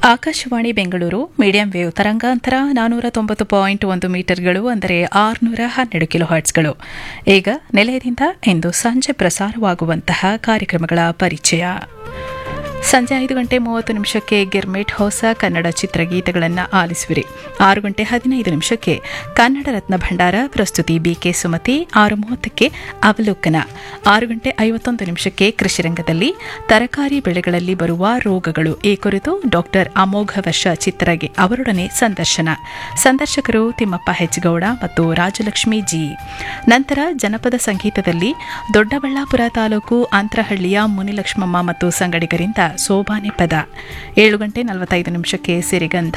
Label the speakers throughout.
Speaker 1: Akashvani Bengaluru medium wave ತರಂಗಾಂತರ 490.1 ಮೀಟರ್ಗಳು ಅಂದರೆ 612 kilo ಹರ್ಟ್ಸ್ಗಳು. ಈಗ ನಿಲಯದಿಂದ ಇಂದು ಸಂಜೆ ಪ್ರಸಾರವಾಗುವಂತಹ ಕಾರ್ಯಕ್ರಮಗಳ ಪರಿಚಯ. ಸಂಜೆ 5:30 ಗಿರ್ಮಿಟ್ ಹೊಸ ಕನ್ನಡ ಚಿತ್ರಗೀತೆಗಳನ್ನು ಆಲಿಸುವಿರಿ. 6:15 ಕನ್ನಡ ರತ್ನ ಭಂಡಾರ ಪ್ರಸ್ತುತಿ ಬಿಕೆ ಸುಮತಿ. 6:30 ಅವಲೋಕನ. 6:51 ಕೃಷಿರಂಗದಲ್ಲಿ ತರಕಾರಿ ಬೆಳೆಗಳಲ್ಲಿ ಬರುವ ರೋಗಗಳು ಈ ಕುರಿತು ಡಾಕ್ಟರ್ ಅಮೋಘ ವರ್ಷ ಚಿತ್ರಗೆ ಅವರೊಡನೆ ಸಂದರ್ಶನ. ಸಂದರ್ಶಕರು ತಿಮ್ಮಪ್ಪ ಹೆಚ್ಗೌಡ ಮತ್ತು ರಾಜಲಕ್ಷ್ಮಿ ಜಿ. ನಂತರ ಜನಪದ ಸಂಗೀತದಲ್ಲಿ ದೊಡ್ಡಬಳ್ಳಾಪುರ ತಾಲೂಕು ಅಂತರಹಳ್ಳಿಯ ಮುನಿಲಕ್ಷ್ಮಮ್ಮ ಮತ್ತು ಸಂಗಡಿಗರಿಂದ ಸೋಬಾನೆ ಪದ. 7:45 ಸಿರಿಗಂಧ.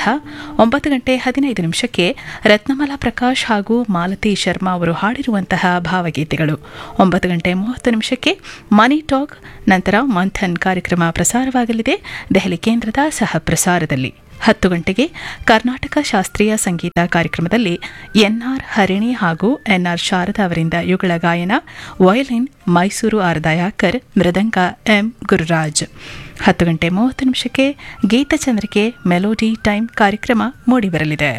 Speaker 1: 9:15 ರತ್ನಮಾಲಾ ಪ್ರಕಾಶ್ ಹಾಗೂ ಮಾಲತಿ ಶರ್ಮಾ ಅವರು ಹಾಡಿರುವಂತಹ ಭಾವಗೀತೆಗಳು. 9:30 ಮನಿ ಟಾಕ್. ನಂತರ ಮಂಥನ್ ಕಾರ್ಯಕ್ರಮ ಪ್ರಸಾರವಾಗಲಿದೆ ದೆಹಲಿ ಕೇಂದ್ರದ ಸಹ ಪ್ರಸಾರದಲ್ಲಿ. 10 ಗಂಟೆಗೆ ಕರ್ನಾಟಕ ಶಾಸ್ತ್ರೀಯ ಸಂಗೀತ ಕಾರ್ಯಕ್ರಮದಲ್ಲಿ ಎನ್ಆರ್ ಹರಿಣಿ ಹಾಗೂ ಎನ್ಆರ್ ಶಾರದಾ ಅವರಿಂದ ಯುಗಳ ಗಾಯನ. ವಯಲಿನ್ ಮೈಸೂರು ಆರ್ ದಯಾಕರ್, ಮೃದಂಗ ಎಂ ಗುರುರಾಜ್. 10:30 ಗೀತಚಂದ್ರಿಕೆ ಮೆಲೋಡಿ ಟೈಮ್ ಕಾರ್ಯಕ್ರಮ ಮೂಡಿಬರಲಿದೆ.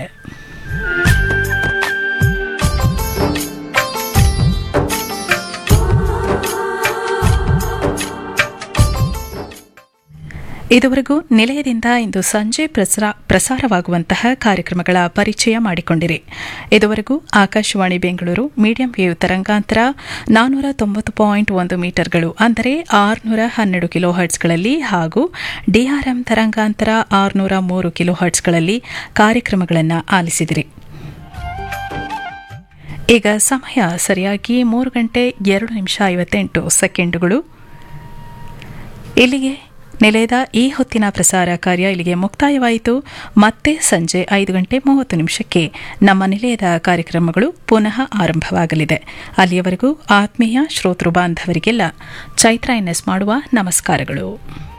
Speaker 1: ಇದುವರೆಗೂ ನಿಲಯದಿಂದ ಇಂದು ಸಂಜೆ ಪ್ರಸಾರವಾಗುವಂತಹ ಕಾರ್ಯಕ್ರಮಗಳ ಪರಿಚಯ ಮಾಡಿಕೊಂಡಿರಿ. ಇದುವರೆಗೂ ಆಕಾಶವಾಣಿ ಬೆಂಗಳೂರು ಮೀಡಿಯಂ ವೇವ್ ತರಂಗಾಂತರ 490.1 ಮೀಟರ್ಗಳು ಅಂದರೆ 612 ಕಿಲೋ ಹರ್ಟ್ಸ್ಗಳಲ್ಲಿ ಹಾಗೂ ಡಿಆರ್ಎಂ ತರಂಗಾಂತರ 603 ಕಿಲೋ ಹರ್ಟ್ಸ್ಗಳಲ್ಲಿ ಕಾರ್ಯಕ್ರಮಗಳನ್ನು ಆಲಿಸಿದಿರಿ. ಈಗ ಸಮಯ ಸರಿಯಾಗಿ 3:02:58. ಇಲ್ಲಿಗೆ ನಿಲಯದ ಈ ಹೊತ್ತಿನ ಪ್ರಸಾರ ಕಾರ್ಯ ಇಲ್ಲಿಗೆ ಮುಕ್ತಾಯವಾಯಿತು. ಮತ್ತೆ ಸಂಜೆ 5:30 ನಮ್ಮ ನಿಲಯದ ಕಾರ್ಯಕ್ರಮಗಳು ಪುನಃ ಆರಂಭವಾಗಲಿದೆ. ಅಲ್ಲಿಯವರೆಗೂ ಆತ್ಮೀಯ ಶ್ರೋತೃ ಬಾಂಧವರಿಗೆಲ್ಲ ಚೈತ್ರ ಎನ್ಎಸ್ ಮಾಡುವ ನಮಸ್ಕಾರಗಳು.